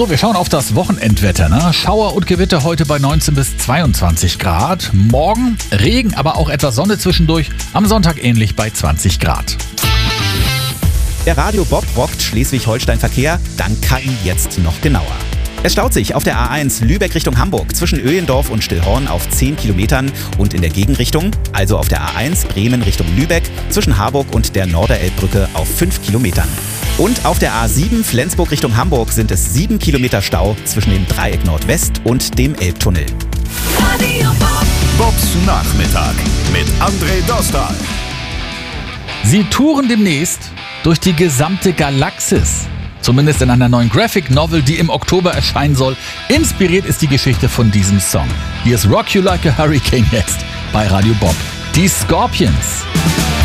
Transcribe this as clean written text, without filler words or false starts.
So, wir schauen auf das Wochenendwetter. Ne? Schauer und Gewitter heute bei 19 bis 22 Grad. Morgen Regen, aber auch etwas Sonne zwischendurch. Am Sonntag ähnlich bei 20 Grad. Der Radio Bob rockt Schleswig-Holstein-Verkehr, dank KI jetzt noch genauer. Es staut sich auf der A1 Lübeck Richtung Hamburg zwischen Öhlendorf und Stillhorn auf 10 Kilometern und in der Gegenrichtung, also auf der A1 Bremen Richtung Lübeck zwischen Harburg und der Norderelbbrücke auf 5 Kilometern. Und auf der A7 Flensburg Richtung Hamburg sind es 7 Kilometer Stau zwischen dem Dreieck Nordwest und dem Elbtunnel. Radio Bob. Bobs Nachmittag mit André Dostal. Sie touren demnächst durch die gesamte Galaxis. Zumindest in einer neuen Graphic Novel, die im Oktober erscheinen soll. Inspiriert ist die Geschichte von diesem Song. Hier ist Rock You Like a Hurricane jetzt bei Radio Bob. Die Scorpions.